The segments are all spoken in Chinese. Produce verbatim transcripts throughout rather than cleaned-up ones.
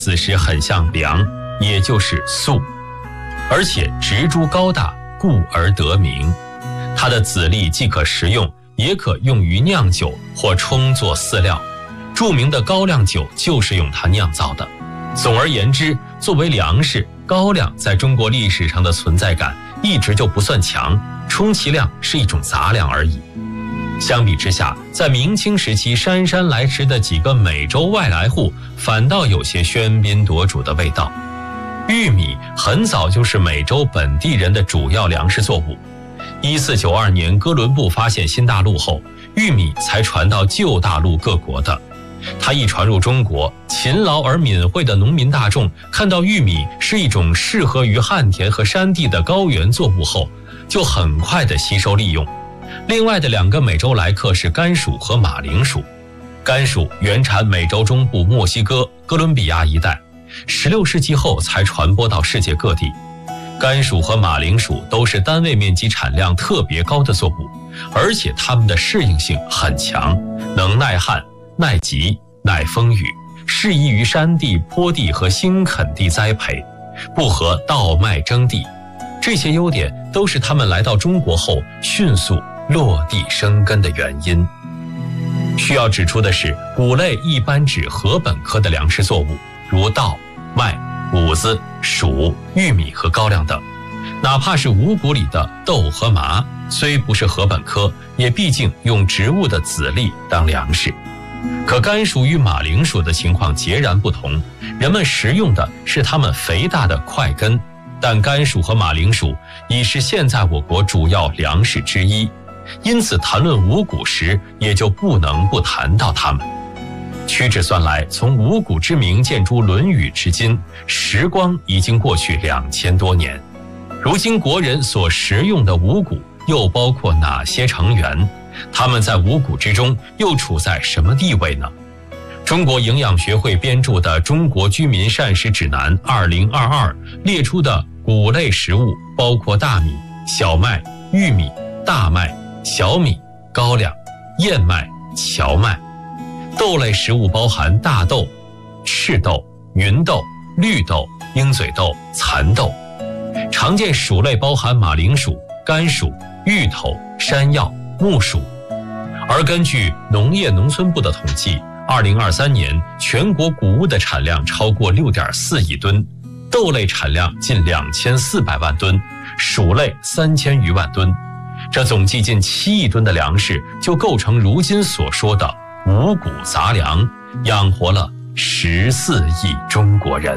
子时很像粮，也就是粟，而且植株高大，故而得名。它的籽粒既可食用，也可用于酿酒或充作饲料。著名的高粱酒就是用它酿造的。总而言之，作为粮食，高粱在中国历史上的存在感一直就不算强，充其量是一种杂粮而已。相比之下，在明清时期姗姗来迟的几个美洲外来户反倒有些喧宾夺主的味道。玉米很早就是美洲本地人的主要粮食作物。一四九二年哥伦布发现新大陆后，玉米才传到旧大陆各国的。它一传入中国，勤劳而敏慧的农民大众看到玉米是一种适合于旱田和山地的高原作物后，就很快地吸收利用。另外的两个美洲来客是甘薯和马铃薯。甘薯原产美洲中部墨西哥、哥伦比亚一带，十六世纪后才传播到世界各地。甘薯和马铃薯都是单位面积产量特别高的作物，而且它们的适应性很强，能耐旱、耐急、耐风雨，适宜于山地、坡地和新垦地栽培，不合稻麦征地。这些优点都是他们来到中国后迅速落地生根的原因。需要指出的是，谷类一般指禾本科的粮食作物，如稻、麦、谷子、黍、玉米和高粱等。哪怕是五谷里的豆和麻，虽不是禾本科，也毕竟用植物的籽粒当粮食。可甘薯与马铃薯的情况截然不同，人们食用的是它们肥大的块根，但甘薯和马铃薯已是现在我国主要粮食之一，因此谈论五谷时也就不能不谈到它们。屈指算来，从五谷之名见诸《论语》至今，时光已经过去两千多年。如今国人所食用的五谷又包括哪些成员？它们在五谷之中又处在什么地位呢？中国营养学会编著的《中国居民膳食指南二零二二》列出的谷类食物包括大米、小麦、玉米、大麦、小米、高粱、燕麦、荞麦。豆类食物包含大豆、赤豆、芸豆、绿豆、鹰嘴豆、蚕豆。常见薯类包含马铃薯、甘薯、芋头、山药、木薯。而根据农业农村部的统计，二零二三年全国谷物的产量超过 六点四亿吨，豆类产量近两千四百万吨，薯类三千余万吨。这总计近七亿吨的粮食就构成如今所说的五谷杂粮，养活了十四亿中国人。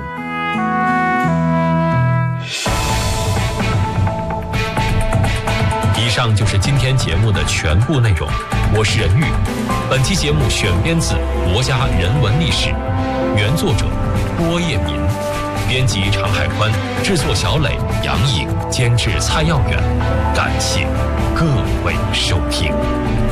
以上就是今天节目的全部内容，我是任玉。本期节目选编自《国家人文历史》，原作者郭叶民，编辑常海宽，制作小磊、杨颖，监制蔡耀远。感谢各位收听。